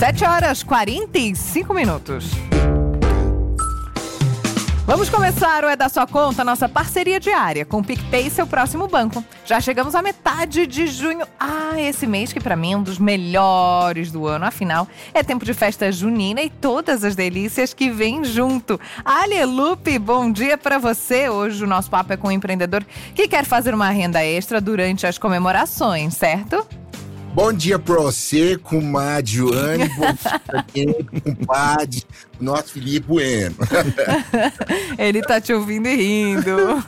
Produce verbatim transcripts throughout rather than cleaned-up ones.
sete horas e quarenta e cinco minutos. Vamos começar o É da Sua Conta, nossa parceria diária com o PicPay, seu próximo banco. Já chegamos à metade de junho. Ah, esse mês que pra mim é um dos melhores do ano. Afinal, é tempo de festa junina e todas as delícias que vêm junto. Alelupe, bom dia pra você. Hoje o nosso papo é com um empreendedor que quer fazer uma renda extra durante as comemorações, certo? Bom dia pra você, comadre Joane, bom dia pra quem, compadre, nosso Felipe Bueno. Ele tá te ouvindo e rindo.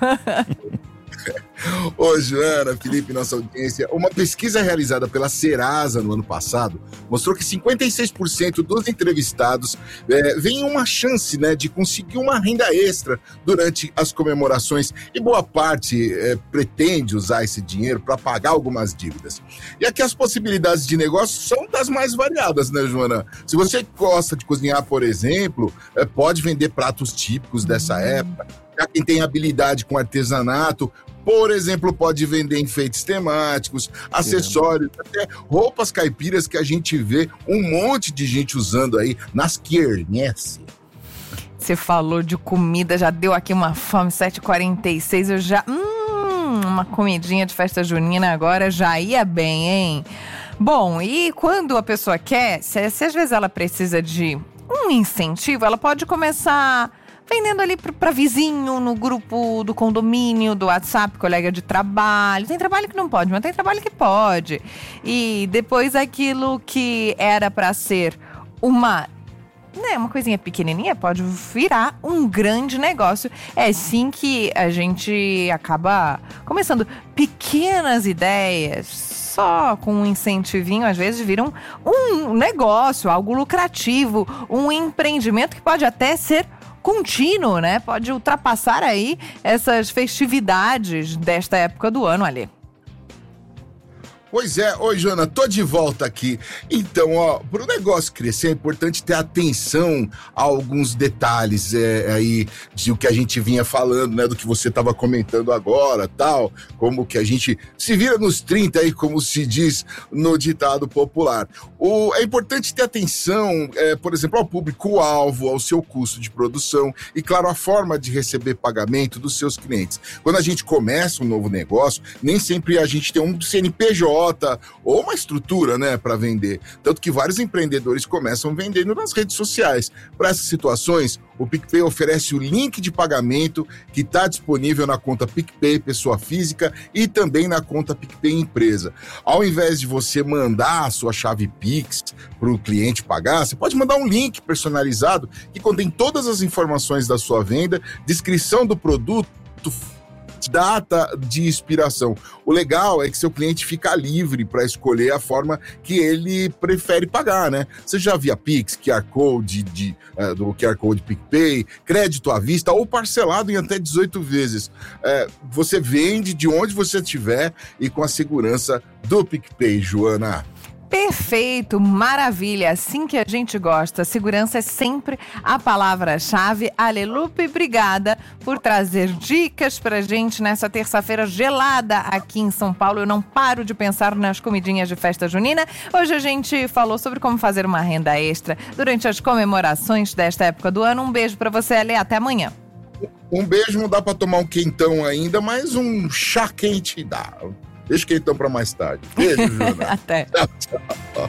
Ô, Joana, Felipe, nossa audiência, uma pesquisa realizada pela Serasa no ano passado mostrou que cinquenta e seis por cento dos entrevistados é, veem uma chance, né, de conseguir uma renda extra durante as comemorações e boa parte é, pretende usar esse dinheiro para pagar algumas dívidas. E aqui as possibilidades de negócio são das mais variadas, né, Joana? Se você gosta de cozinhar, por exemplo, é, pode vender pratos típicos dessa época. Já quem tem habilidade com artesanato, por exemplo, pode vender enfeites temáticos, acessórios, é. até roupas caipiras que a gente vê um monte de gente usando aí nas quermesses. Você falou de comida, já deu aqui uma fome, sete e quarenta e seis, eu já... Hum, uma comidinha de festa junina agora já ia bem, hein? Bom, e quando a pessoa quer, se, se às vezes ela precisa de um incentivo, ela pode começar... vendendo ali para vizinho, no grupo do condomínio, do WhatsApp, colega de trabalho. Tem trabalho que não pode, mas tem trabalho que pode. E depois aquilo que era para ser uma, né, uma coisinha pequenininha pode virar um grande negócio. É assim que a gente acaba começando pequenas ideias. Só com um incentivinho, às vezes, viram um negócio, algo lucrativo, um empreendimento que pode até ser contínuo, né? Pode ultrapassar aí essas festividades desta época do ano, ali. Pois é, oi, Joana, tô de volta aqui. Então, ó, para o negócio crescer é importante ter atenção a alguns detalhes é, aí de o que a gente vinha falando, né, do que você estava comentando agora, tal, como que a gente se vira nos trinta aí, como se diz no ditado popular. O, é importante ter atenção, é, por exemplo, ao público-alvo, ao seu custo de produção e, claro, a forma de receber pagamento dos seus clientes. Quando a gente começa um novo negócio, nem sempre a gente tem um C N P J ou uma estrutura, né, para vender. Tanto que vários empreendedores começam vendendo nas redes sociais. Para essas situações, o PicPay oferece o link de pagamento que está disponível na conta PicPay Pessoa Física e também na conta PicPay Empresa. Ao invés de você mandar a sua chave Pix para o cliente pagar, você pode mandar um link personalizado que contém todas as informações da sua venda, descrição do produto, data de expiração. O legal é que seu cliente fica livre para escolher a forma que ele prefere pagar, né? Seja via Pix, Q R Code de, uh, do Q R Code PicPay, crédito à vista ou parcelado em até dezoito vezes. Uh, você vende de onde você estiver e com a segurança do PicPay, Joana. Perfeito, maravilha, assim que a gente gosta. Segurança é sempre a palavra-chave. Alelupe, obrigada por trazer dicas pra gente nessa terça-feira gelada aqui em São Paulo. Eu não paro de pensar nas comidinhas de festa junina. Hoje a gente falou sobre como fazer uma renda extra durante as comemorações desta época do ano. Um beijo pra você, Ale, até amanhã. Um beijo, não dá pra tomar um quentão ainda, mas um chá quente dá. Deixa o quentão pra mais tarde. Beijo, Joana. Até. Tchau, tchau.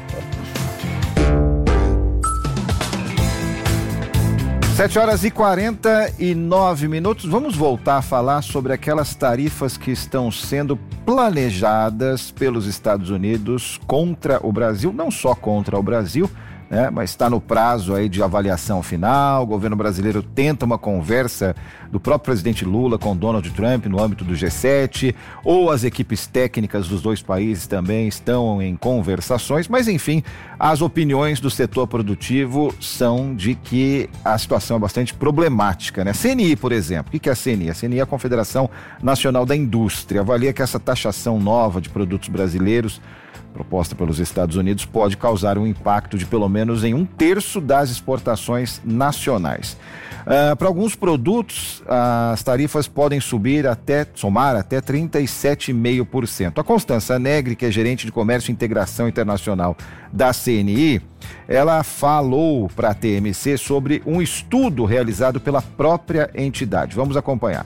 sete horas e quarenta e nove minutos. Vamos voltar a falar sobre aquelas tarifas que estão sendo planejadas pelos Estados Unidos contra o Brasil, não só contra o Brasil, né, mas está no prazo aí de avaliação final. O governo brasileiro tenta uma conversa do próprio presidente Lula com Donald Trump no âmbito do G sete, ou as equipes técnicas dos dois países também estão em conversações, mas enfim, as opiniões do setor produtivo são de que a situação é bastante problemática, né? C N I, por exemplo, o que é a C N I? A C N I é a Confederação Nacional da Indústria, avalia que essa taxação nova de produtos brasileiros proposta pelos Estados Unidos, pode causar um impacto de pelo menos em um terço das exportações nacionais. Uh, para alguns produtos, as tarifas podem subir até, somar até trinta e sete vírgula cinco por cento. A Constança Negri, que é gerente de Comércio e Integração Internacional da C N I, ela falou para a T M C sobre um estudo realizado pela própria entidade. Vamos acompanhar.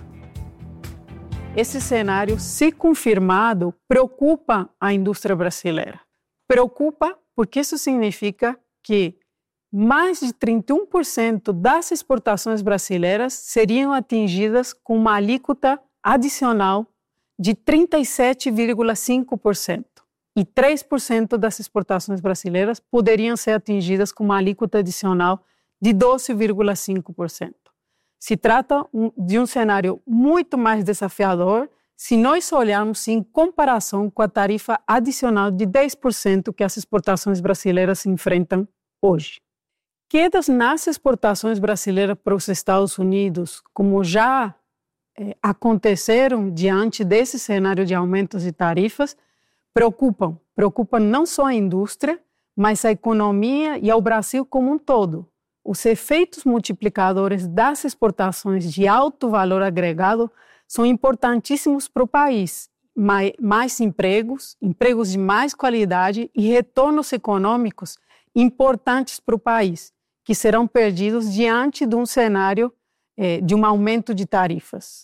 Esse cenário, se confirmado, preocupa a indústria brasileira. Preocupa porque isso significa que mais de trinta e um por cento das exportações brasileiras seriam atingidas com uma alíquota adicional de trinta e sete vírgula cinco por cento. E três por cento das exportações brasileiras poderiam ser atingidas com uma alíquota adicional de doze vírgula cinco por cento. Se trata de um cenário muito mais desafiador se nós olharmos em comparação com a tarifa adicional de dez por cento que as exportações brasileiras enfrentam hoje. Quedas nas exportações brasileiras para os Estados Unidos, como já eh, aconteceram diante desse cenário de aumentos de tarifas, preocupam. Preocupam não só a indústria, mas a economia e ao Brasil como um todo. Os efeitos multiplicadores das exportações de alto valor agregado são importantíssimos para o país. Mais, mais empregos, empregos de mais qualidade e retornos econômicos importantes para o país, que serão perdidos diante de um cenário eh, de um aumento de tarifas.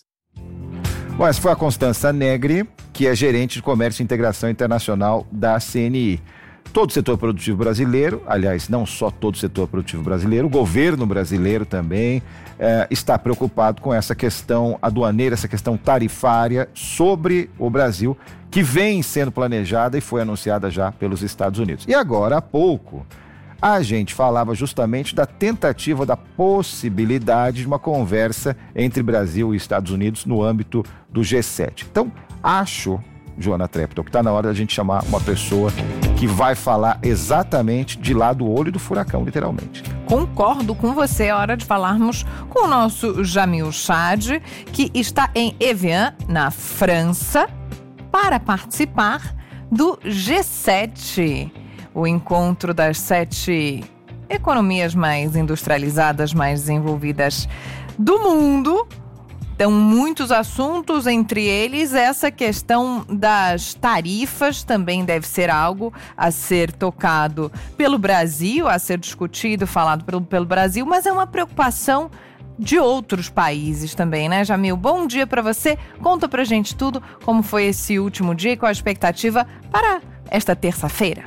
Bom, essa foi a Constança Negri, que é gerente de Comércio e Integração Internacional da C N I. Todo o setor produtivo brasileiro, aliás, não só todo o setor produtivo brasileiro, o governo brasileiro também eh, está preocupado com essa questão aduaneira, essa questão tarifária sobre o Brasil, que vem sendo planejada e foi anunciada já pelos Estados Unidos. E agora, há pouco, a gente falava justamente da tentativa, da possibilidade de uma conversa entre Brasil e Estados Unidos no âmbito do G sete. Então, acho, Joana Treptow, que está na hora da gente chamar uma pessoa que vai falar exatamente de lá do olho do furacão, literalmente. Concordo com você, é hora de falarmos com o nosso Jamil Chad, que está em Evian, na França, para participar do G sete. O encontro das sete economias mais industrializadas, mais desenvolvidas do mundo. Então, muitos assuntos, entre eles essa questão das tarifas também deve ser algo a ser tocado pelo Brasil, a ser discutido, falado pelo, pelo Brasil, mas é uma preocupação de outros países também, né, Jamil? Bom dia para você, conta pra gente tudo, como foi esse último dia e qual a expectativa para esta terça-feira.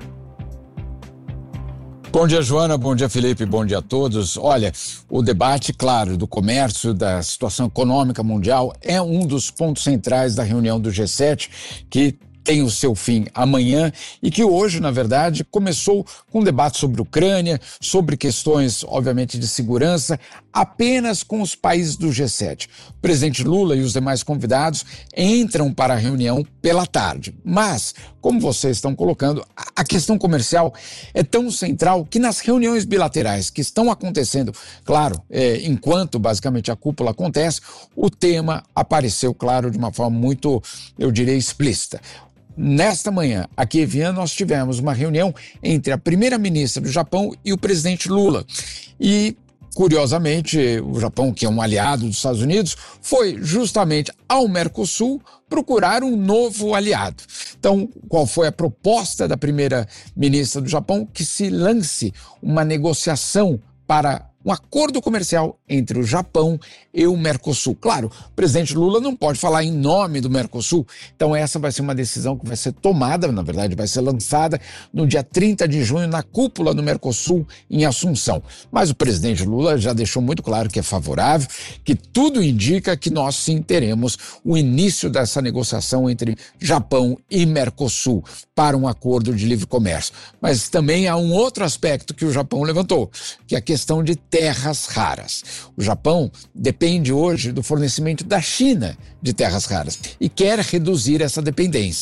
Bom dia, Joana, bom dia, Felipe, bom dia a todos. Olha, o debate, claro, do comércio, da situação econômica mundial é um dos pontos centrais da reunião do G sete, que tem o seu fim amanhã e que hoje, na verdade, começou com um debate sobre Ucrânia, sobre questões, obviamente, de segurança, apenas com os países do G sete. O presidente Lula e os demais convidados entram para a reunião pela tarde. Mas, como vocês estão colocando, a questão comercial é tão central que nas reuniões bilaterais que estão acontecendo, claro, é, enquanto basicamente a cúpula acontece, o tema apareceu, claro, de uma forma muito, eu diria, explícita. Nesta manhã, aqui em Evian, nós tivemos uma reunião entre a primeira-ministra do Japão e o presidente Lula. E, curiosamente, o Japão, que é um aliado dos Estados Unidos, foi justamente ao Mercosul procurar um novo aliado. Então, qual foi a proposta da primeira-ministra do Japão? Que se lance uma negociação para um acordo comercial entre o Japão e o Mercosul. Claro, o presidente Lula não pode falar em nome do Mercosul, então essa vai ser uma decisão que vai ser tomada, na verdade vai ser lançada no dia trinta de junho na cúpula do Mercosul em Assunção. Mas o presidente Lula já deixou muito claro que é favorável, que tudo indica que nós sim teremos o início dessa negociação entre Japão e Mercosul para um acordo de livre comércio. Mas também há um outro aspecto que o Japão levantou, que é a questão de terras raras. O Japão depende hoje do fornecimento da China de terras raras e quer reduzir essa dependência.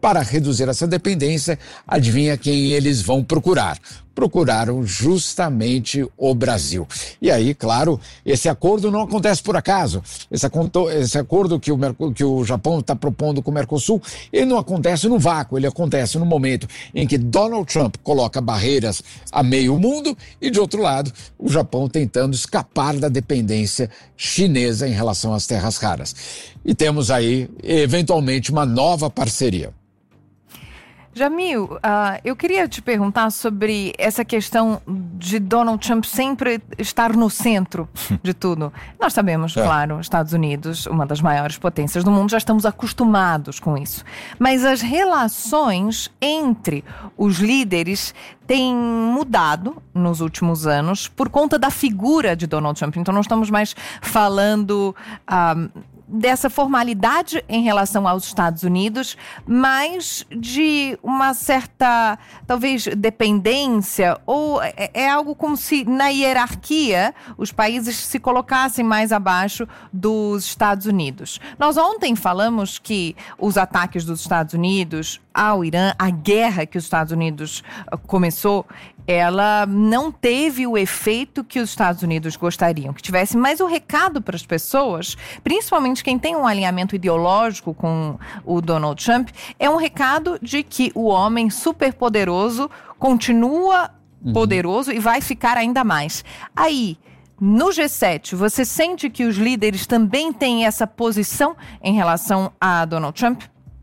Para reduzir essa dependência, adivinha quem eles vão procurar? Procuraram justamente o Brasil. E aí, claro, esse acordo não acontece por acaso. Esse, esse acordo que o, que o Japão está propondo com o Mercosul, ele não acontece no vácuo, ele acontece no momento em que Donald Trump coloca barreiras a meio mundo e, de outro lado, o Japão tentando escapar da dependência chinesa em relação às terras raras. E temos aí, eventualmente, uma nova parceria. Jamil, uh, eu queria te perguntar sobre essa questão de Donald Trump sempre estar no centro de tudo. Nós sabemos, é. claro, Estados Unidos, uma das maiores potências do mundo, já estamos acostumados com isso. Mas as relações entre os líderes têm mudado nos últimos anos por conta da figura de Donald Trump. Então não estamos mais falando Uh, dessa formalidade em relação aos Estados Unidos, mas de uma certa, talvez, dependência, ou é, é algo como se na hierarquia os países se colocassem mais abaixo dos Estados Unidos. Nós ontem falamos que os ataques dos Estados Unidos ao Irã, a guerra que os Estados Unidos começou, ela não teve o efeito que os Estados Unidos gostariam que tivesse, mas o recado para as pessoas, principalmente quem tem um alinhamento ideológico com o Donald Trump, é um recado de que o homem superpoderoso continua uhum. poderoso e vai ficar ainda mais. Aí, no G sete, você sente que os líderes também têm essa posição em relação a Donald Trump?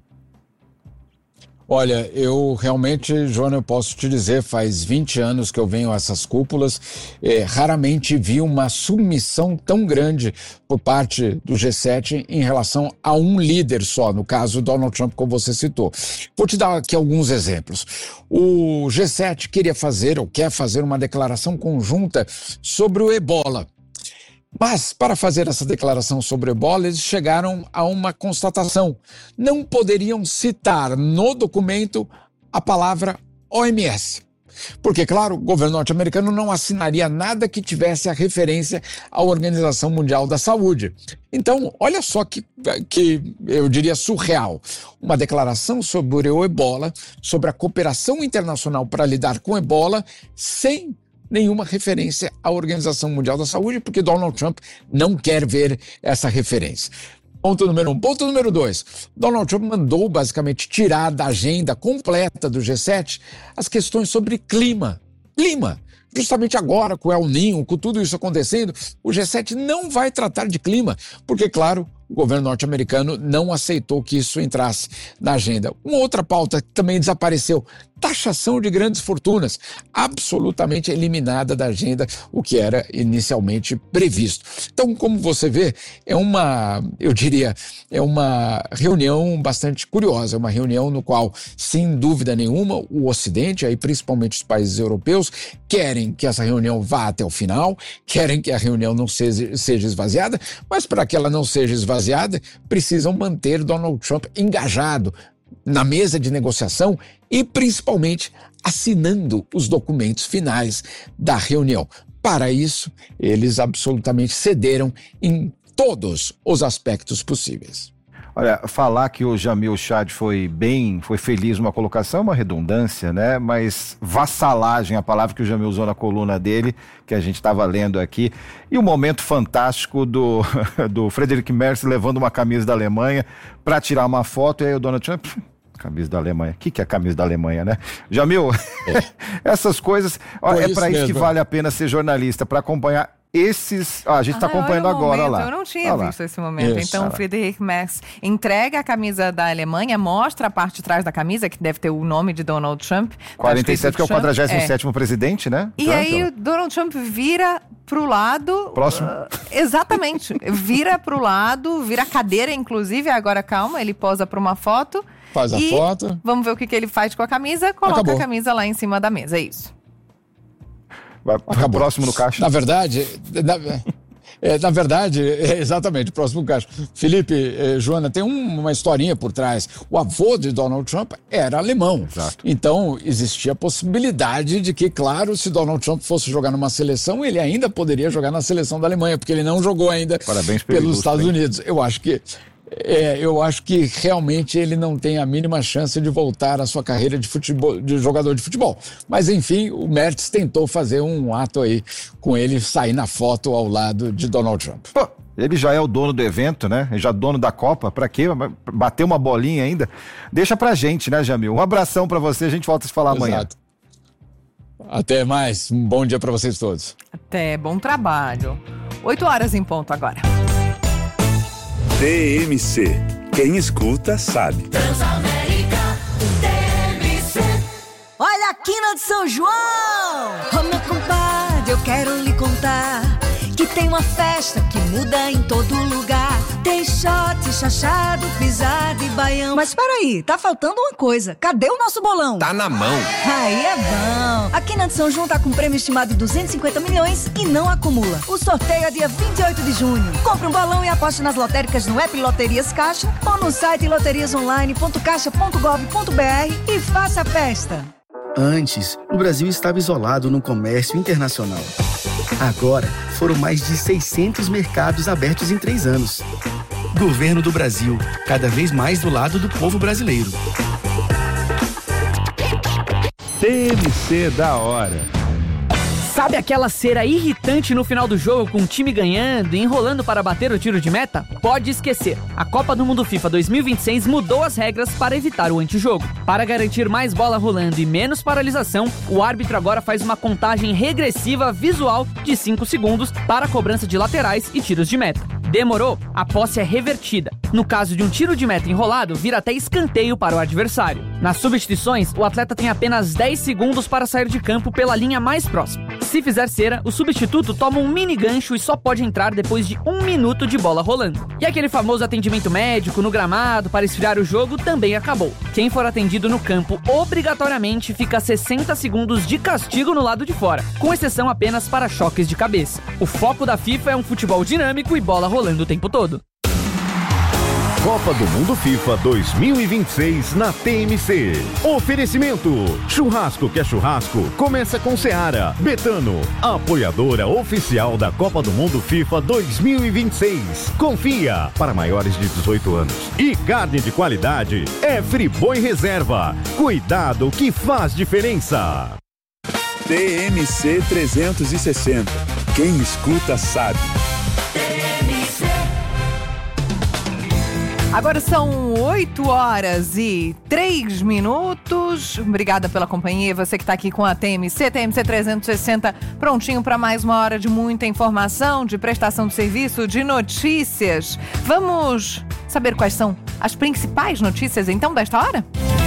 Olha, eu realmente, Joana, eu posso te dizer, faz vinte anos que eu venho a essas cúpulas, eh, raramente vi uma submissão tão grande por parte do G sete em relação a um líder só, no caso Donald Trump, como você citou. Vou te dar aqui alguns exemplos. O G sete queria fazer, ou quer fazer, uma declaração conjunta sobre o ebola. Mas, para fazer essa declaração sobre o ebola, eles chegaram a uma constatação. Não poderiam citar no documento a palavra O M S. Porque, claro, o governo norte-americano não assinaria nada que tivesse a referência à Organização Mundial da Saúde. Então, olha só que, que eu diria surreal. Uma declaração sobre o ebola, sobre a cooperação internacional para lidar com o ebola, sem nenhuma referência à Organização Mundial da Saúde, porque Donald Trump não quer ver essa referência. Ponto número um. Ponto número dois. Donald Trump mandou basicamente tirar da agenda completa do G sete as questões sobre clima. Clima. Justamente agora, com o El Niño, com tudo isso acontecendo, o G sete não vai tratar de clima, porque, claro, o governo norte-americano não aceitou que isso entrasse na agenda. Uma outra pauta que também desapareceu, taxação de grandes fortunas, absolutamente eliminada da agenda, o que era inicialmente previsto. Então, como você vê, é uma, eu diria, é uma reunião bastante curiosa, uma reunião no qual, sem dúvida nenhuma, o Ocidente, aí principalmente os países europeus, querem que essa reunião vá até o final, querem que a reunião não seja, seja esvaziada, mas para que ela não seja esvaziada, precisam manter Donald Trump engajado na mesa de negociação e, principalmente, assinando os documentos finais da reunião. Para isso, eles absolutamente cederam em todos os aspectos possíveis. Olha, falar que o Jamil Chad foi bem, foi feliz numa colocação é uma redundância, né? Mas vassalagem, a palavra que o Jamil usou na coluna dele, que a gente estava lendo aqui, e o momento fantástico do, do Friedrich Merz levando uma camisa da Alemanha para tirar uma foto, e aí o Donald Trump... Camisa da Alemanha. O que, que é a camisa da Alemanha, né? Jamil, é. essas coisas... Ó, é para isso que vale a pena ser jornalista, para acompanhar esses... Ah, a gente está ah, acompanhando agora, olha lá. Eu não tinha olha visto lá. esse momento. Isso, então, o Friedrich Merz entrega a camisa da Alemanha, mostra a parte de trás da camisa, que deve ter o nome de Donald Trump. quarenta e sete, que é o quadragésimo sétimo é. presidente, né? E Trump, aí, o Donald Trump vira pro lado... Próximo. Uh, exatamente. Vira pro lado, vira a cadeira, inclusive. Agora, calma, ele posa para uma foto. Faz a e foto. Vamos ver o que, que ele faz com a camisa. Coloca Acabou. a camisa lá em cima da mesa, é isso. Vai pro próximo no caixa. Na verdade, na, é, na verdade, é exatamente, próximo no caixa. Felipe, eh, Joana, tem um, uma historinha por trás. O avô de Donald Trump era alemão. Exato. Então, existia a possibilidade de que, claro, se Donald Trump fosse jogar numa seleção, ele ainda poderia jogar na seleção da Alemanha, porque ele não jogou ainda Parabéns pelos ilustre, Estados hein? Unidos. Eu acho que É, eu acho que realmente ele não tem a mínima chance de voltar à sua carreira de, futebol, de jogador de futebol. Mas, enfim, o Mertz tentou fazer um ato aí com ele sair na foto ao lado de Donald Trump. Pô, ele já é o dono do evento, né? Já dono da Copa. Pra quê? Bater uma bolinha ainda? Deixa pra gente, né, Jamil? Um abração pra você, a gente volta a se falar amanhã. Exato. Até mais. Um bom dia pra vocês todos. Até, bom trabalho. Oito horas em ponto agora. T M C. Quem escuta sabe. Transamérica T M C. Olha a quina de São João! Ô meu compadre, eu quero lhe contar que tem uma festa que muda em todo lugar. Tem shot, chachado, pisado e baião. Mas peraí, tá faltando uma coisa. Cadê o nosso bolão? Tá na mão. Aí é bom. A Quina de São João tá com um prêmio estimado de duzentos e cinquenta milhões e não acumula. O sorteio é dia vinte e oito de junho. Compre um bolão e aposte nas lotéricas no app Loterias Caixa ou no site loterias online ponto caixa ponto gov ponto br e faça a festa. Antes, o Brasil estava isolado no comércio internacional. Agora, foram mais de seiscentos mercados abertos em três anos. Governo do Brasil, cada vez mais do lado do povo brasileiro. T M C da hora. Sabe aquela cera irritante no final do jogo com o time ganhando e enrolando para bater o tiro de meta? Pode esquecer. A Copa do Mundo FIFA dois mil e vinte e seis mudou as regras para evitar o antijogo. Para garantir mais bola rolando e menos paralisação, o árbitro agora faz uma contagem regressiva visual de cinco segundos para a cobrança de laterais e tiros de meta. Demorou? A posse é revertida. No caso de um tiro de meta enrolado, vira até escanteio para o adversário. Nas substituições, o atleta tem apenas dez segundos para sair de campo pela linha mais próxima. Se fizer cera, o substituto toma um mini gancho e só pode entrar depois de um minuto de bola rolando. E aquele famoso atendimento médico no gramado para esfriar o jogo também acabou. Quem for atendido no campo obrigatoriamente fica sessenta segundos de castigo no lado de fora, com exceção apenas para choques de cabeça. O foco da FIFA é um futebol dinâmico e bola rolando o tempo todo. Copa do Mundo FIFA dois mil e vinte e seis na T M C. Oferecimento: churrasco que é churrasco, começa com Seara. Betano, apoiadora oficial da Copa do Mundo FIFA dois mil e vinte e seis. Confia, para maiores de dezoito anos. E carne de qualidade é Friboi Reserva. Cuidado que faz diferença. T M C trezentos e sessenta. Quem escuta sabe. Agora são oito horas e três minutos. Obrigada pela companhia. Você que está aqui com a T M C, T M C trezentos e sessenta, prontinho para mais uma hora de muita informação, de prestação de serviço, de notícias. Vamos saber quais são as principais notícias, então, desta hora?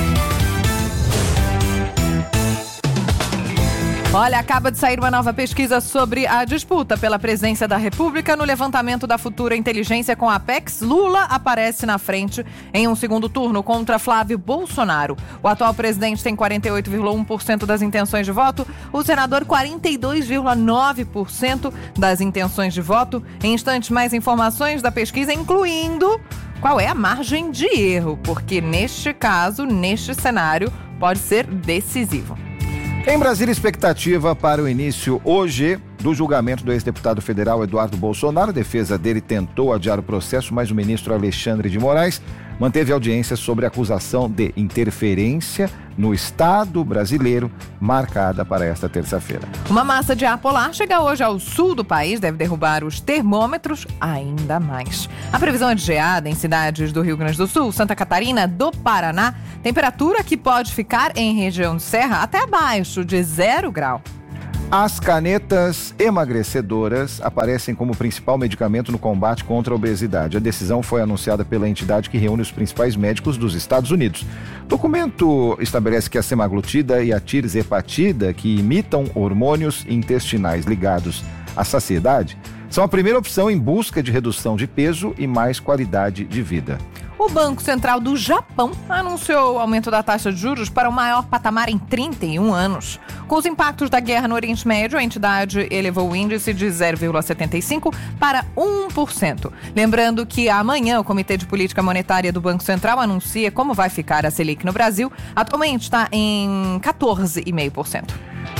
Olha, acaba de sair uma nova pesquisa sobre a disputa pela presidência da República. No levantamento da futura inteligência com a Apex, Lula aparece na frente em um segundo turno contra Flávio Bolsonaro. O atual presidente tem quarenta e oito vírgula um por cento das intenções de voto, o senador quarenta e dois vírgula nove por cento das intenções de voto. Em instantes, mais informações da pesquisa, incluindo qual é a margem de erro, porque neste caso, neste cenário, pode ser decisivo. Em Brasília, expectativa para o início hoje do julgamento do ex-deputado federal Eduardo Bolsonaro. A defesa dele tentou adiar o processo, mas o ministro Alexandre de Moraes manteve audiência sobre a acusação de interferência no Estado brasileiro, marcada para esta terça-feira. Uma massa de ar polar chega hoje ao sul do país, deve derrubar os termômetros ainda mais. A previsão é de geada em cidades do Rio Grande do Sul, Santa Catarina, do Paraná. Temperatura que pode ficar em região de serra até abaixo de zero grau. As canetas emagrecedoras aparecem como principal medicamento no combate contra a obesidade. A decisão foi anunciada pela entidade que reúne os principais médicos dos Estados Unidos. O documento estabelece que a semaglutida e a tirzepatida, que imitam hormônios intestinais ligados à saciedade, são a primeira opção em busca de redução de peso e mais qualidade de vida. O Banco Central do Japão anunciou o aumento da taxa de juros para o maior patamar em trinta e um anos. Com os impactos da guerra no Oriente Médio, a entidade elevou o índice de zero vírgula setenta e cinco por cento para um por cento. Lembrando que amanhã o Comitê de Política Monetária do Banco Central anuncia como vai ficar a Selic no Brasil. Atualmente está em quatorze vírgula cinco por cento.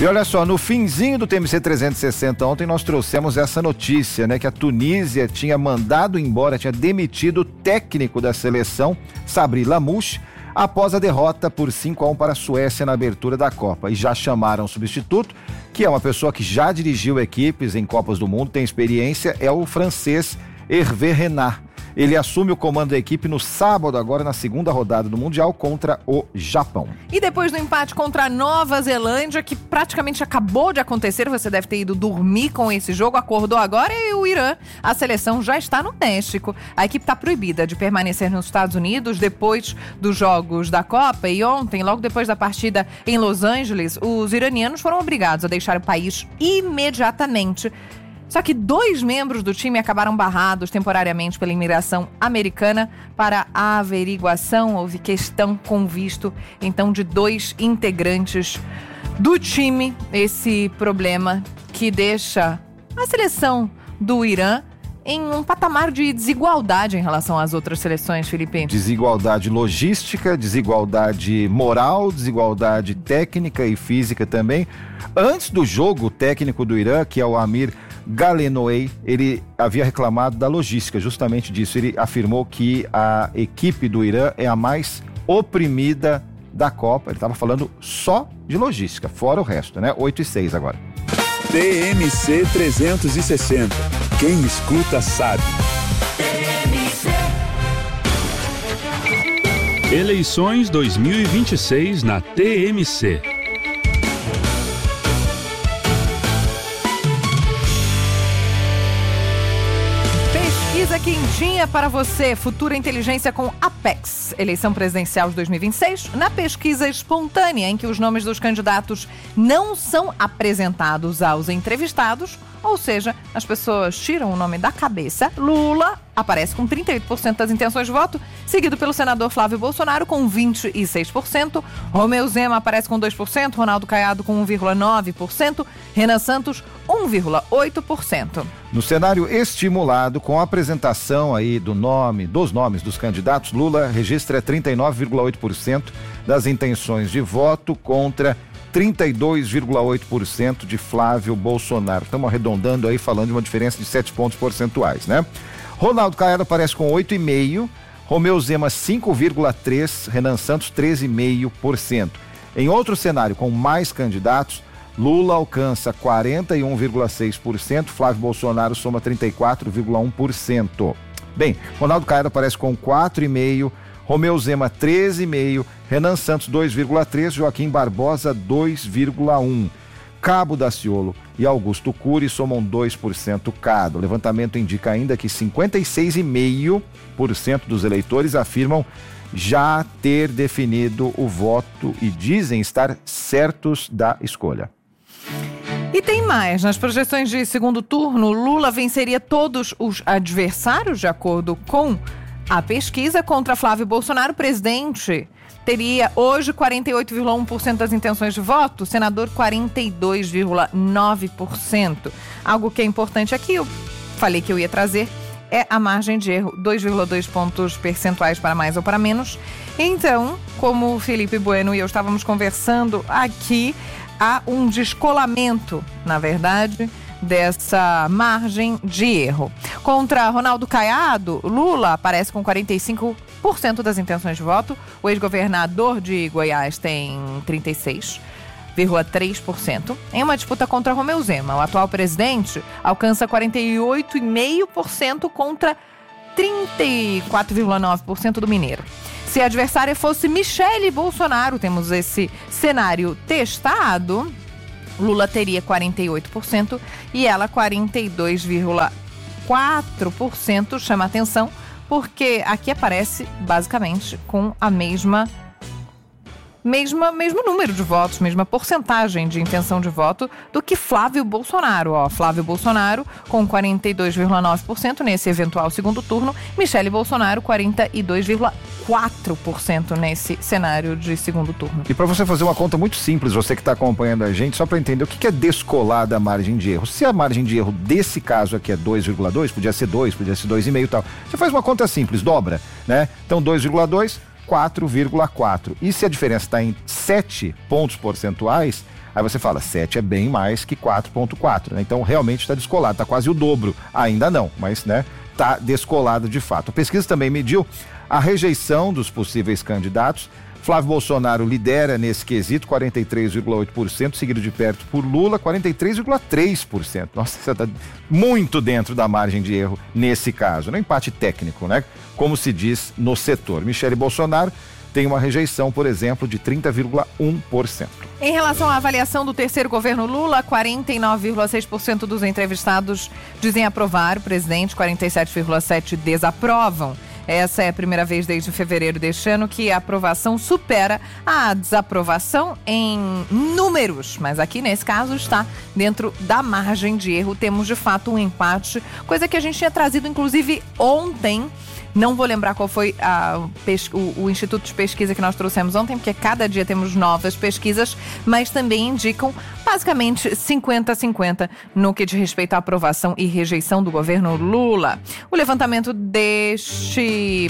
E olha só, no finzinho do T M C trezentos e sessenta ontem nós trouxemos essa notícia, né? Que a Tunísia tinha mandado embora, tinha demitido o técnico da seleção, Sabri Lamouche, após a derrota por cinco a um para a Suécia na abertura da Copa. E já chamaram o substituto, que é uma pessoa que já dirigiu equipes em Copas do Mundo, tem experiência, é o francês Hervé Renard. Ele assume o comando da equipe no sábado, agora na segunda rodada do Mundial, contra o Japão. E depois do empate contra a Nova Zelândia, que praticamente acabou de acontecer, você deve ter ido dormir com esse jogo, acordou agora, e o Irã, a seleção já está no México. A equipe está proibida de permanecer nos Estados Unidos depois dos jogos da Copa, e ontem, logo depois da partida em Los Angeles, os iranianos foram obrigados a deixar o país imediatamente. Só que dois membros do time acabaram barrados temporariamente pela imigração americana para a averiguação. Houve questão com visto, então, de dois integrantes do time. Esse problema que deixa a seleção do Irã em um patamar de desigualdade em relação às outras seleções, Felipe. Desigualdade logística, desigualdade moral, desigualdade técnica e física também. Antes do jogo, o técnico do Irã, que é o Amir Galenoei, ele havia reclamado da logística, justamente disso. Ele afirmou que a equipe do Irã é a mais oprimida da Copa. Ele estava falando só de logística, fora o resto, né? oito e seis agora. T M C trezentos e sessenta. Quem escuta sabe. Eleições dois mil e vinte e seis na T M C. Pesquisa quentinha para você, Futura Inteligência com Apex. Eleição presidencial de dois mil e vinte e seis, na pesquisa espontânea em que os nomes dos candidatos não são apresentados aos entrevistados, ou seja, as pessoas tiram o nome da cabeça. Lula aparece com trinta e oito por cento das intenções de voto, seguido pelo senador Flávio Bolsonaro com vinte e seis por cento. Romeu Zema aparece com dois por cento, Ronaldo Caiado com um vírgula nove por cento, Renan Santos um vírgula oito por cento. No cenário estimulado, com a apresentação aí do nome, dos nomes dos candidatos, Lula registra trinta e nove vírgula oito por cento das intenções de voto contra trinta e dois vírgula oito por cento de Flávio Bolsonaro. Estamos arredondando aí, falando de uma diferença de sete pontos percentuais, né? Ronaldo Caiado aparece com oito vírgula cinco por cento, Romeu Zema cinco vírgula três por cento, Renan Santos treze vírgula cinco por cento. Em outro cenário, com mais candidatos, Lula alcança quarenta e um vírgula seis por cento, Flávio Bolsonaro soma trinta e quatro vírgula um por cento. Bem, Ronaldo Caiado aparece com quatro vírgula cinco por cento, Romeu Zema treze vírgula cinco por cento, Renan Santos dois vírgula três por cento, Joaquim Barbosa dois vírgula um por cento. Cabo Daciolo e Augusto Cury somam dois por cento cada. O levantamento indica ainda que cinquenta e seis vírgula cinco por cento dos eleitores afirmam já ter definido o voto e dizem estar certos da escolha. E tem mais. Nas projeções de segundo turno, Lula venceria todos os adversários, de acordo com a pesquisa. Contra Flávio Bolsonaro, o presidente teria hoje quarenta e oito vírgula um por cento das intenções de voto, senador quarenta e dois vírgula nove por cento. Algo que é importante aqui, eu falei que eu ia trazer, é a margem de erro, dois vírgula dois pontos percentuais para mais ou para menos. Então, como o Felipe Bueno e eu estávamos conversando aqui, há um descolamento, na verdade, dessa margem de erro. Contra Ronaldo Caiado, Lula aparece com quarenta e cinco por cento das intenções de voto. O ex-governador de Goiás tem trinta e seis vírgula três por cento. Em uma disputa contra Romeu Zema, o atual presidente alcança quarenta e oito vírgula cinco por cento contra trinta e quatro vírgula nove por cento do mineiro. Se a adversária fosse Michele Bolsonaro, temos esse cenário testado, Lula teria quarenta e oito por cento e ela quarenta e dois vírgula quatro por cento. Chama atenção porque aqui aparece basicamente com a mesma Mesma, mesmo número de votos, mesma porcentagem de intenção de voto do que Flávio Bolsonaro. Ó, Flávio Bolsonaro com quarenta e dois vírgula nove por cento nesse eventual segundo turno, Michele Bolsonaro quarenta e dois vírgula quatro por cento nesse cenário de segundo turno. E para você fazer uma conta muito simples, você que está acompanhando a gente, só para entender o que é descolar da margem de erro. Se a margem de erro desse caso aqui é dois vírgula dois, podia ser dois, podia ser dois vírgula cinco e tal. Você faz uma conta simples, dobra, né? Então dois vírgula dois, quatro vírgula quatro. E se a diferença está em sete pontos percentuais, Aí você fala, sete é bem mais que quatro vírgula quatro, né? Então realmente está descolado, está quase o dobro. Ainda não, mas né, está descolado de fato. A pesquisa também mediu a rejeição dos possíveis candidatos. Flávio Bolsonaro lidera nesse quesito, quarenta e três vírgula oito por cento, seguido de perto por Lula, quarenta e três vírgula três por cento. Nossa, você está muito dentro da margem de erro nesse caso, né? Empate técnico, né? Como se diz no setor. Michele Bolsonaro tem uma rejeição, por exemplo, de trinta vírgula um por cento. Em relação à avaliação do terceiro governo Lula, quarenta e nove vírgula seis por cento dos entrevistados dizem aprovar o presidente, quarenta e sete vírgula sete por cento desaprovam. Essa é a primeira vez desde fevereiro deste ano que a aprovação supera a desaprovação em números, mas aqui nesse caso está dentro da margem de erro. Temos de fato um empate, coisa que a gente tinha trazido inclusive ontem. Não vou lembrar qual foi a, o, o instituto de pesquisa que nós trouxemos ontem, porque cada dia temos novas pesquisas, mas também indicam basicamente cinquenta a cinquenta no que diz respeito à aprovação e rejeição do governo Lula. O levantamento deste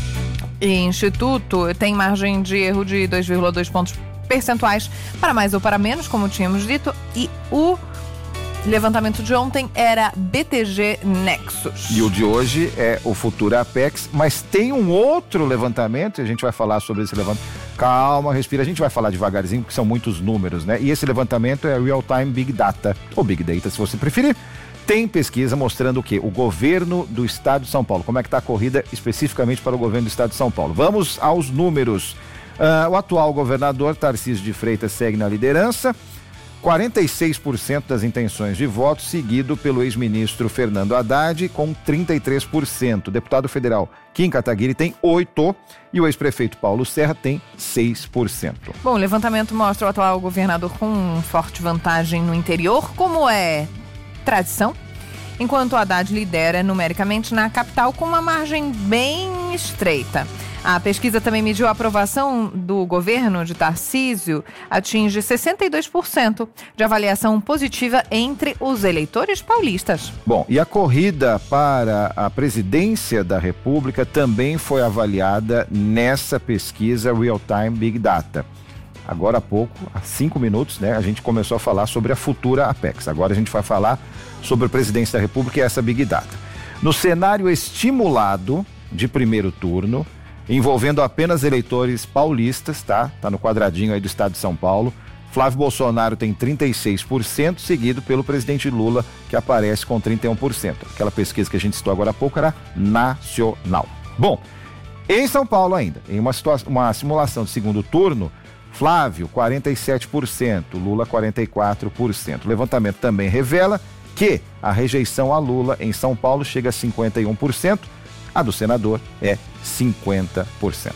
instituto tem margem de erro de dois vírgula dois pontos percentuais para mais ou para menos, como tínhamos dito, e o levantamento de ontem era B T G Nexus. E o de hoje é o Futura Apex, mas tem um outro levantamento, e a gente vai falar sobre esse levantamento. Calma, respira, a gente vai falar devagarzinho, porque são muitos números, né? E esse levantamento é Real Time Big Data, ou Big Data, se você preferir. Tem pesquisa mostrando o quê? O governo do estado de São Paulo. Como é que está a corrida especificamente para o governo do estado de São Paulo? Vamos aos números. Uh, o atual governador, Tarcísio de Freitas, segue na liderança. quarenta e seis por cento das intenções de voto, seguido pelo ex-ministro Fernando Haddad, com trinta e três por cento. O deputado federal Kim Kataguiri tem oito por cento e o ex-prefeito Paulo Serra tem seis por cento. Bom, o levantamento mostra o atual governador com forte vantagem no interior, como é tradição, enquanto Haddad lidera numericamente na capital com uma margem bem estreita. A pesquisa também mediu a aprovação do governo de Tarcísio, atinge sessenta e dois por cento de avaliação positiva entre os eleitores paulistas. Bom, e a corrida para a presidência da República também foi avaliada nessa pesquisa Real Time Big Data. Agora há pouco, há cinco minutos, né, a gente começou a falar sobre a futura Apex. Agora a gente vai falar sobre a presidência da República e essa Big Data. No cenário estimulado de primeiro turno, envolvendo apenas eleitores paulistas, tá? Tá no quadradinho aí do estado de São Paulo. Flávio Bolsonaro tem trinta e seis por cento, seguido pelo presidente Lula, que aparece com trinta e um por cento. Aquela pesquisa que a gente citou agora há pouco era nacional. Bom, em São Paulo ainda, em uma, situação, uma simulação de segundo turno, Flávio, quarenta e sete por cento, Lula, quarenta e quatro por cento. O levantamento também revela que a rejeição a Lula em São Paulo chega a cinquenta e um por cento, a do senador é cinquenta por cento.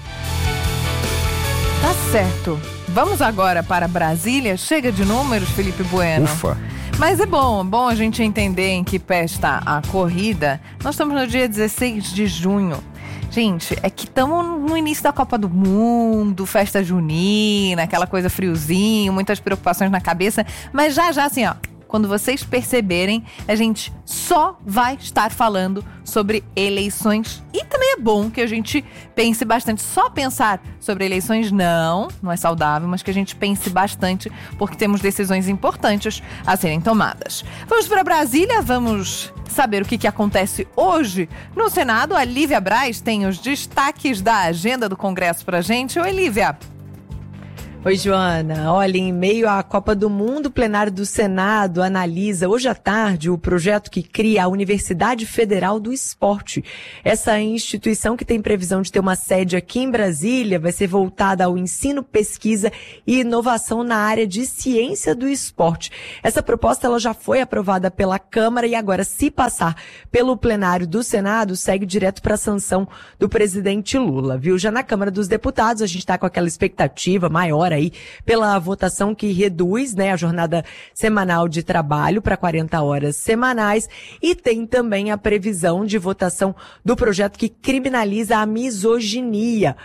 Tá certo. Vamos agora para Brasília. Chega de números, Felipe Bueno. Ufa. Mas é bom, bom a gente entender em que pé está a corrida. Nós estamos no dia dezesseis de junho. Gente, é que estamos no início da Copa do Mundo, festa junina, aquela coisa friozinho, muitas preocupações na cabeça. Mas já, já assim, ó, quando vocês perceberem, a gente só vai estar falando sobre eleições. E também é bom que a gente pense bastante. Só pensar sobre eleições não, não é saudável, mas que a gente pense bastante, porque temos decisões importantes a serem tomadas. Vamos para Brasília, vamos saber o que, que acontece hoje no Senado. A Lívia Braz tem os destaques da agenda do Congresso pra gente. Oi, Lívia. Oi, Joana. Olha, em meio à Copa do Mundo, o plenário do Senado analisa hoje à tarde o projeto que cria a Universidade Federal do Esporte. Essa instituição, que tem previsão de ter uma sede aqui em Brasília, vai ser voltada ao ensino, pesquisa e inovação na área de ciência do esporte. Essa proposta ela já foi aprovada pela Câmara e agora, se passar pelo plenário do Senado, segue direto para a sanção do presidente Lula, viu? Já na Câmara dos Deputados, a gente está com aquela expectativa maior aí pela votação que reduz, né, a jornada semanal de trabalho para quarenta horas semanais, e tem também a previsão de votação do projeto que criminaliza a misoginia.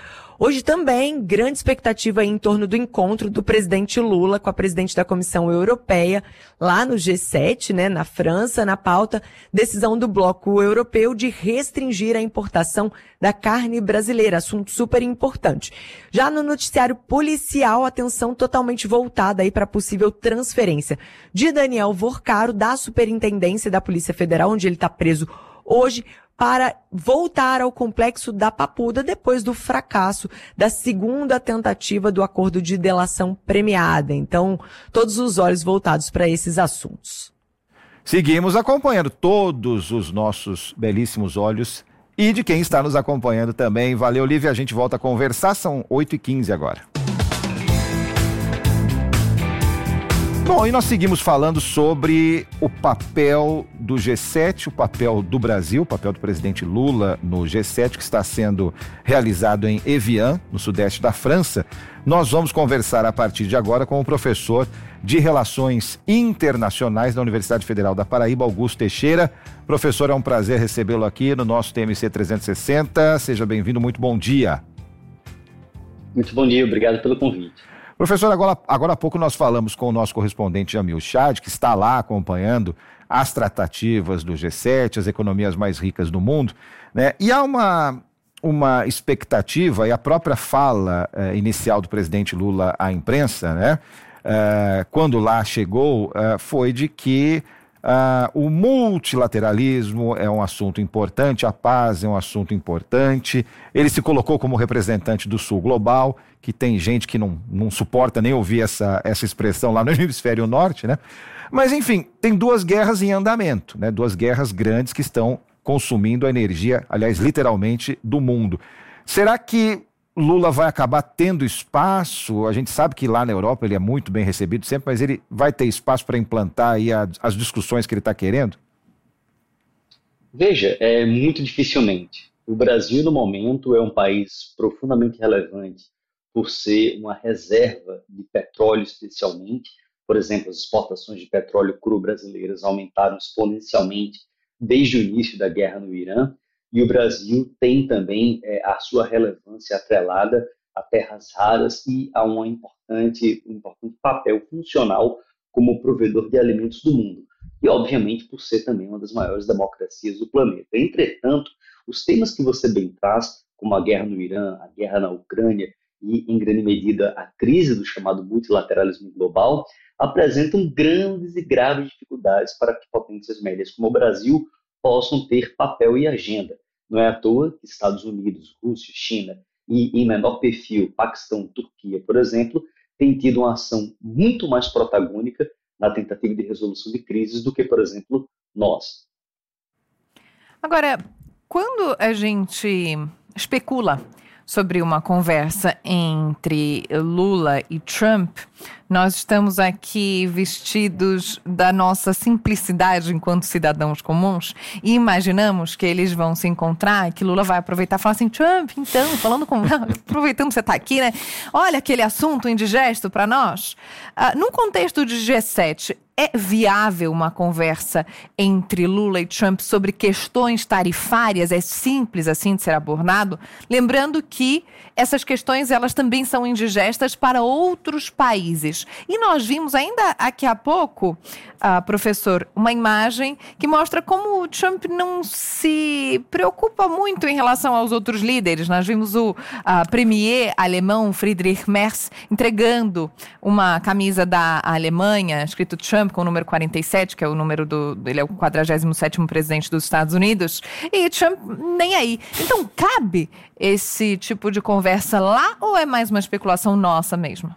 Hoje também, grande expectativa em torno do encontro do presidente Lula com a presidente da Comissão Europeia, lá no G sete, né, na França, na pauta, decisão do bloco europeu de restringir a importação da carne brasileira, assunto super importante. Já no noticiário policial, atenção totalmente voltada aí para possível transferência de Daniel Vorcaro da Superintendência da Polícia Federal, onde ele está preso hoje, para voltar ao complexo da Papuda depois do fracasso da segunda tentativa do acordo de delação premiada. Então, todos os olhos voltados para esses assuntos. Seguimos acompanhando todos os nossos belíssimos olhos e de quem está nos acompanhando também. Valeu, Lívia, a gente volta a conversar, são oito e quinze agora. Bom, e nós seguimos falando sobre o papel do G sete, o papel do Brasil, o papel do presidente Lula no G sete, que está sendo realizado em Evian, no sudeste da França. Nós vamos conversar a partir de agora com o professor de Relações Internacionais da Universidade Federal da Paraíba, Augusto Teixeira. Professor, é um prazer recebê-lo aqui no nosso T M C trezentos e sessenta. Seja bem-vindo, muito bom dia. Muito bom dia, obrigado pelo convite. Professor, agora, agora há pouco nós falamos com o nosso correspondente Jamil Chad, que está lá acompanhando as tratativas do G sete, as economias mais ricas do mundo, né? E há uma, uma expectativa, e a própria fala eh, inicial do presidente Lula à imprensa, né? Eh, quando lá chegou, eh, foi de que Uh, o multilateralismo é um assunto importante, a paz é um assunto importante. Ele se colocou como representante do Sul Global, que tem gente que não, não suporta nem ouvir essa, essa expressão lá no hemisfério norte, né? Mas, enfim, tem duas guerras em andamento, né? Duas guerras grandes que estão consumindo a energia, aliás, literalmente, do mundo. Será que Lula vai acabar tendo espaço? A gente sabe que lá na Europa ele é muito bem recebido sempre, mas ele vai ter espaço para implantar aí a, as discussões que ele está querendo? Veja, é muito dificilmente. O Brasil, no momento, é um país profundamente relevante por ser uma reserva de petróleo, especialmente. Por exemplo, as exportações de petróleo cru brasileiras aumentaram exponencialmente desde o início da guerra no Irã. E o Brasil tem também é, a sua relevância atrelada a terras raras e a um importante, um importante papel funcional como provedor de alimentos do mundo. E, obviamente, por ser também uma das maiores democracias do planeta. Entretanto, os temas que você bem traz, como a guerra no Irã, a guerra na Ucrânia e, em grande medida, a crise do chamado multilateralismo global, apresentam grandes e graves dificuldades para que potências médias como o Brasil possam ter papel e agenda. Não é à toa que Estados Unidos, Rússia, China e, em menor perfil, Paquistão, Turquia, por exemplo, têm tido uma ação muito mais protagônica na tentativa de resolução de crises do que, por exemplo, nós. Agora, quando a gente especula sobre uma conversa entre Lula e Trump, nós estamos aqui vestidos da nossa simplicidade enquanto cidadãos comuns e imaginamos que eles vão se encontrar, que Lula vai aproveitar e falar assim: Trump, então, falando com... aproveitando que você está aqui, né? Olha aquele assunto indigesto para nós. Uh, num contexto de G sete, é viável uma conversa entre Lula e Trump sobre questões tarifárias? É simples assim de ser abordado? Lembrando que essas questões, elas também são indigestas para outros países. E nós vimos ainda aqui há pouco, uh, professor, uma imagem que mostra como o Trump não se preocupa muito em relação aos outros líderes. Nós vimos o uh, premier alemão Friedrich Merz entregando uma camisa da Alemanha, escrito Trump, com o número quarenta e sete, que é o número do... ele é o quadragésimo sétimo presidente dos Estados Unidos, e Trump nem aí. Então, cabe esse tipo de conversa lá ou é mais uma especulação nossa mesmo?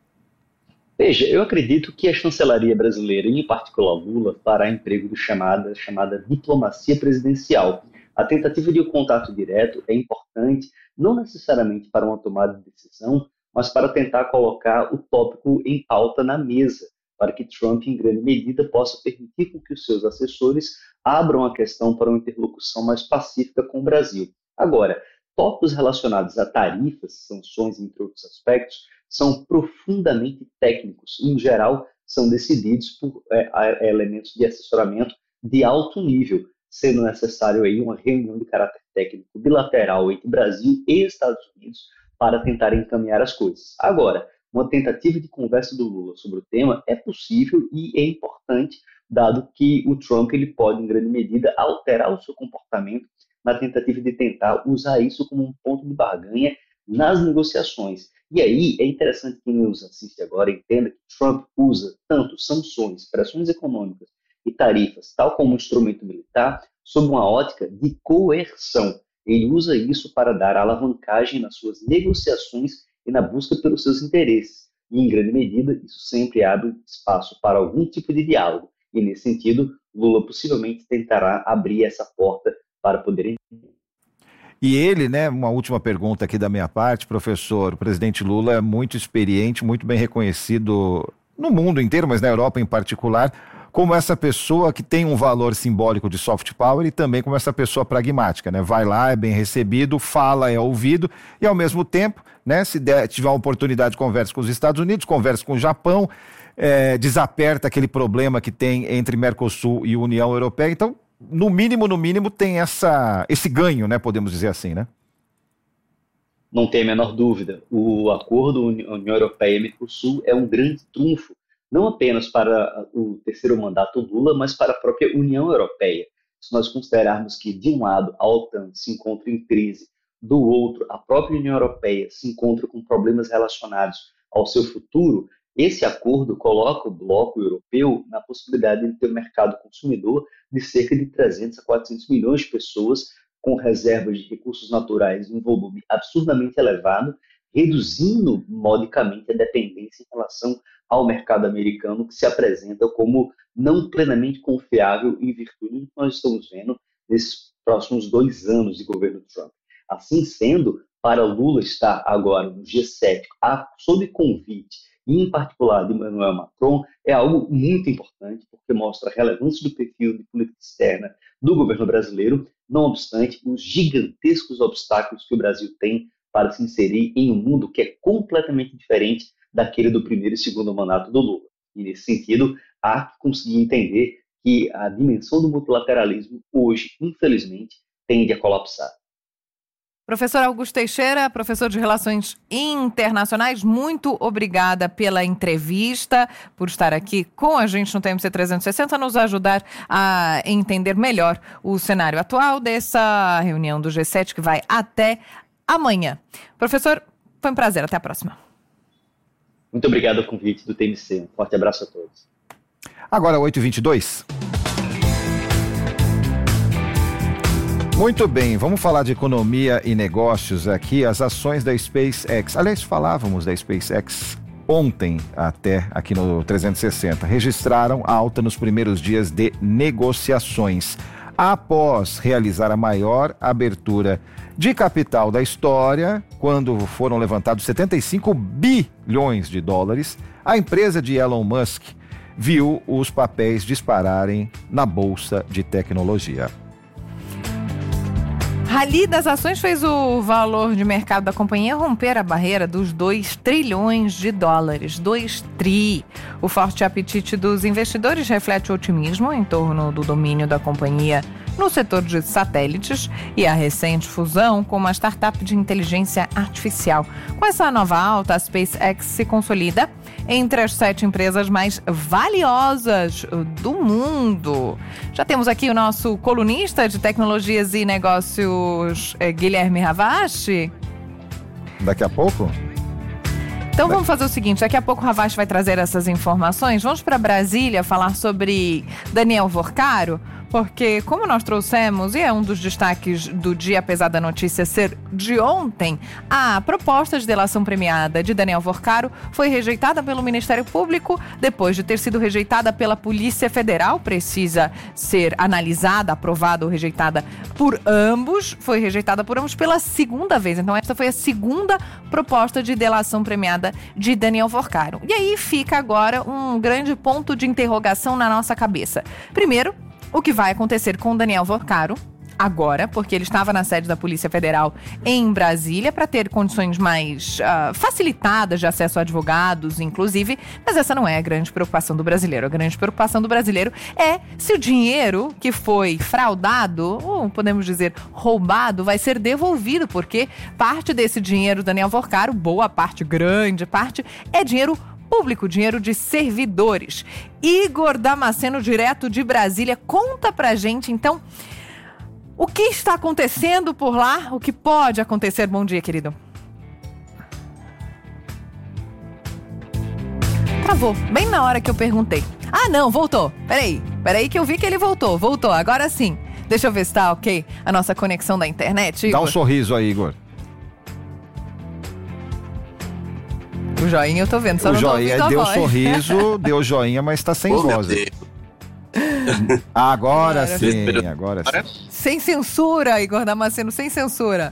Veja, eu acredito que a chancelaria brasileira, em particular Lula, fará emprego do chamada, chamada diplomacia presidencial. A tentativa de um contato direto é importante, não necessariamente para uma tomada de decisão, mas para tentar colocar o tópico em pauta na mesa, para que Trump, em grande medida, possa permitir com que os seus assessores abram a questão para uma interlocução mais pacífica com o Brasil. Agora, tópicos relacionados a tarifas, sanções, entre outros aspectos, são profundamente técnicos e, em geral, são decididos por é, elementos de assessoramento de alto nível, sendo necessário aí uma reunião de caráter técnico bilateral entre Brasil e Estados Unidos para tentar encaminhar as coisas. Agora, uma tentativa de conversa do Lula sobre o tema é possível e é importante, dado que o Trump ele pode, em grande medida, alterar o seu comportamento na tentativa de tentar usar isso como um ponto de barganha nas negociações. E aí é interessante que quem nos assiste agora entenda que Trump usa tanto sanções, pressões econômicas e tarifas, tal como um instrumento militar, sob uma ótica de coerção. Ele usa isso para dar alavancagem nas suas negociações e na busca pelos seus interesses. E, em grande medida, isso sempre abre espaço para algum tipo de diálogo. E, nesse sentido, Lula possivelmente tentará abrir essa porta para poder... E ele, né, uma última pergunta aqui da minha parte, professor, o presidente Lula é muito experiente, muito bem reconhecido no mundo inteiro, mas na Europa em particular, como essa pessoa que tem um valor simbólico de soft power e também como essa pessoa pragmática, né? Vai lá, é bem recebido, fala, é ouvido e ao mesmo tempo, né, se der, tiver uma oportunidade, conversa com os Estados Unidos, conversa com o Japão, é, desaperta aquele problema que tem entre Mercosul e União Europeia. Então, no mínimo, no mínimo, tem essa, esse ganho, né? Podemos dizer assim, né? Não tem a menor dúvida. O acordo União Europeia e Mercosul é um grande trunfo, não apenas para o terceiro mandato Lula, mas para a própria União Europeia. Se nós considerarmos que, de um lado, a OTAN se encontra em crise, do outro, a própria União Europeia se encontra com problemas relacionados ao seu futuro, esse acordo coloca o bloco europeu na possibilidade de ter um mercado consumidor de cerca de trezentos a quatrocentos milhões de pessoas com reservas de recursos naturais em um volume absurdamente elevado, reduzindo modicamente a dependência em relação ao mercado americano, que se apresenta como não plenamente confiável em virtude do que nós estamos vendo nesses próximos dois anos de governo Trump. Assim sendo, para Lula estar agora no G sete, sob convite, e em particular de Emmanuel Macron, é algo muito importante, porque mostra a relevância do perfil de política externa do governo brasileiro, não obstante os gigantescos obstáculos que o Brasil tem para se inserir em um mundo que é completamente diferente daquele do primeiro e segundo mandato do Lula. E, nesse sentido, há que conseguir entender que a dimensão do multilateralismo hoje, infelizmente, tende a colapsar. Professor Augusto Teixeira, professor de Relações Internacionais, muito obrigada pela entrevista, por estar aqui com a gente no T M C trezentos e sessenta, nos ajudar a entender melhor o cenário atual dessa reunião do G sete que vai até amanhã. Professor, foi um prazer, até a próxima. Muito obrigado ao convite do T M C, um forte abraço a todos. Agora, oito e vinte e dois. Muito bem, vamos falar de economia e negócios aqui, as ações da SpaceX. Aliás, falávamos da SpaceX ontem até aqui no trezentos e sessenta. Registraram alta nos primeiros dias de negociações. Após realizar a maior abertura de capital da história, quando foram levantados setenta e cinco bilhões de dólares, a empresa de Elon Musk viu os papéis dispararem na bolsa de tecnologia. Rally das ações fez o valor de mercado da companhia romper a barreira dos dois trilhões de dólares. dois tri. O forte apetite dos investidores reflete o otimismo em torno do domínio da companhia no setor de satélites e a recente fusão com uma startup de inteligência artificial. Com essa nova alta, a SpaceX se consolida entre as sete empresas mais valiosas do mundo. Já temos aqui o nosso colunista de tecnologias e negócios, Guilherme Ravache. Daqui a pouco? Então vamos fazer o seguinte, daqui a pouco o Ravache vai trazer essas informações. Vamos para Brasília falar sobre Daniel Vorcaro, porque como nós trouxemos, e é um dos destaques do dia, apesar da notícia ser de ontem, a proposta de delação premiada de Daniel Vorcaro foi rejeitada pelo Ministério Público, depois de ter sido rejeitada pela Polícia Federal, precisa ser analisada, aprovada ou rejeitada por ambos, foi rejeitada por ambos pela segunda vez. Então esta foi a segunda proposta de delação premiada de Daniel Vorcaro. E aí fica agora um grande ponto de interrogação na nossa cabeça. Primeiro, o que vai acontecer com Daniel Vorcaro agora, porque ele estava na sede da Polícia Federal em Brasília para ter condições mais uh, facilitadas de acesso a advogados, inclusive, mas essa não é a grande preocupação do brasileiro. A grande preocupação do brasileiro é se o dinheiro que foi fraudado, ou podemos dizer roubado, vai ser devolvido, porque parte desse dinheiro, Daniel Vorcaro, boa parte, grande parte, é dinheiro público, dinheiro de servidores. Igor Damasceno, direto de Brasília, conta pra gente, então, o que está acontecendo por lá, o que pode acontecer. Bom dia, querido. Travou, bem na hora que eu perguntei. Ah, não, voltou. Peraí, peraí que eu vi que ele voltou, voltou, agora sim. Deixa eu ver se tá ok a nossa conexão da internet, Igor. Dá um sorriso aí, Igor. O joinha eu tô vendo, só o não tô joinha ouvindo a deu voz. sorriso, deu joinha, mas tá sem oh, voz. Agora, agora sim, agora sim. Sem censura, Igor Damasceno, sem censura.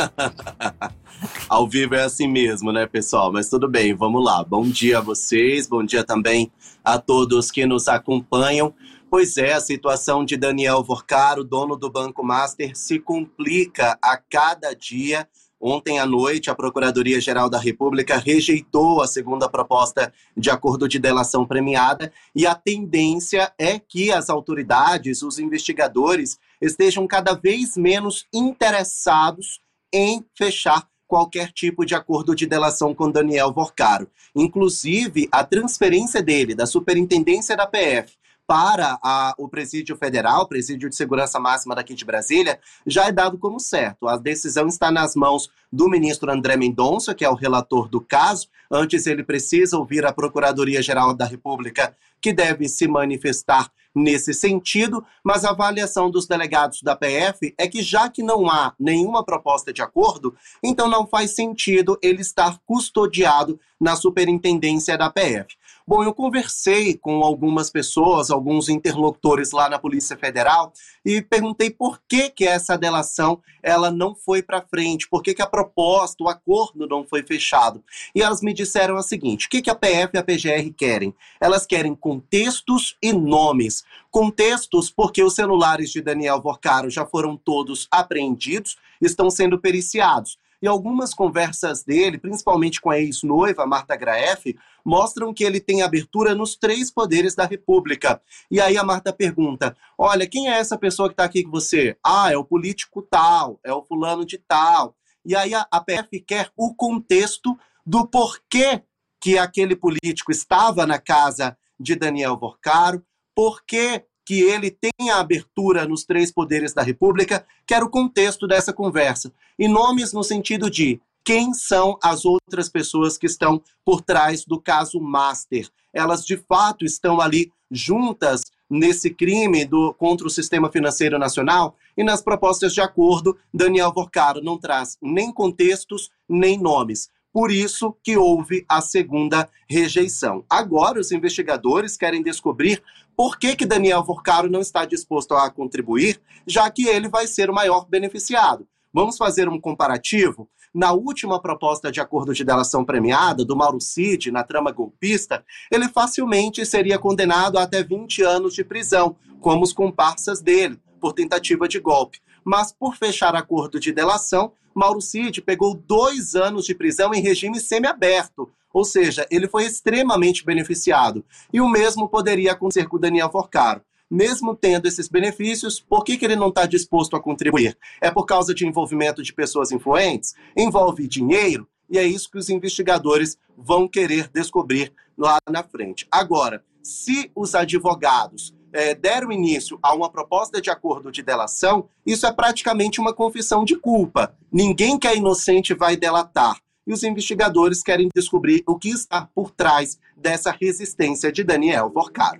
Ao vivo é assim mesmo, né, pessoal? Mas tudo bem, vamos lá. Bom dia a vocês, bom dia também a todos que nos acompanham. Pois é, a situação de Daniel Vorcaro, dono do Banco Master, se complica a cada dia. Ontem à noite, a Procuradoria-Geral da República rejeitou a segunda proposta de acordo de delação premiada e a tendência é que as autoridades, os investigadores, estejam cada vez menos interessados em fechar qualquer tipo de acordo de delação com Daniel Vorcaro. Inclusive, a transferência dele da Superintendência da P F para a, o Presídio Federal, Presídio de Segurança Máxima daqui de Brasília, já é dado como certo. A decisão está nas mãos do ministro André Mendonça, que é o relator do caso. Antes, ele precisa ouvir a Procuradoria-Geral da República, que deve se manifestar nesse sentido, mas a avaliação dos delegados da P F é que, já que não há nenhuma proposta de acordo, então não faz sentido ele estar custodiado na Superintendência da P F. Bom, eu conversei com algumas pessoas, alguns interlocutores lá na Polícia Federal e perguntei por que que essa delação ela não foi para frente, por que que a proposta, o acordo não foi fechado. E elas me disseram o seguinte: o que que a P F e a P G R querem? Elas querem contextos e nomes. Contextos porque os celulares de Daniel Vorcaro já foram todos apreendidos, estão sendo periciados. E algumas conversas dele, principalmente com a ex-noiva, Marta Graeff, mostram que ele tem abertura nos três poderes da República. E aí a Marta pergunta: olha, quem é essa pessoa que está aqui com você? Ah, é o político tal, é o fulano de tal. E aí a, a P F quer o contexto do porquê que aquele político estava na casa de Daniel Vorcaro, porquê que ele tem a abertura nos três poderes da República, quer o contexto dessa conversa. E nomes no sentido de quem são as outras pessoas que estão por trás do caso Master. Elas, de fato, estão ali juntas nesse crime do, contra o sistema financeiro nacional, e nas propostas de acordo, Daniel Vorcaro não traz nem contextos, nem nomes. Por isso que houve a segunda rejeição. Agora, os investigadores querem descobrir por que que Daniel Vorcaro não está disposto a contribuir, já que ele vai ser o maior beneficiado. Vamos fazer um comparativo? Na última proposta de acordo de delação premiada, do Mauro Cid, na trama golpista, ele facilmente seria condenado a até vinte anos de prisão, como os comparsas dele, por tentativa de golpe. Mas, por fechar acordo de delação, Mauro Cid pegou dois anos de prisão em regime semiaberto, ou seja, ele foi extremamente beneficiado. E o mesmo poderia acontecer com Daniel Vorcaro. Mesmo tendo esses benefícios, por que que ele não está disposto a contribuir? É por causa de envolvimento de pessoas influentes? Envolve dinheiro? E é isso que os investigadores vão querer descobrir lá na frente. Agora, se os advogados É, deram início a uma proposta de acordo de delação, isso é praticamente uma confissão de culpa. Ninguém que é inocente vai delatar. E os investigadores querem descobrir o que está por trás dessa resistência de Daniel Vorcaro.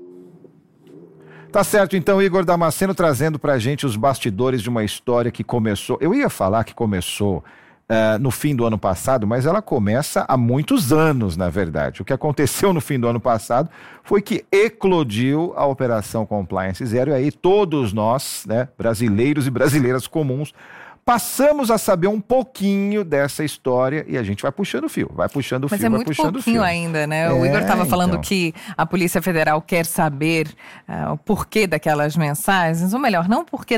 Tá certo, então, Igor Damasceno trazendo pra gente os bastidores de uma história que começou... Eu ia falar que começou... Uh, no fim do ano passado, mas ela começa há muitos anos, na verdade. O que aconteceu no fim do ano passado foi que eclodiu a Operação Compliance Zero, e aí todos nós, né, brasileiros e brasileiras comuns, passamos a saber um pouquinho dessa história e a gente vai puxando o fio, vai puxando o Mas fio, é vai muito puxando o pouquinho fio. ainda, né? É, o Igor estava falando então. que a Polícia Federal quer saber uh, o porquê daquelas mensagens, ou melhor, não o porquê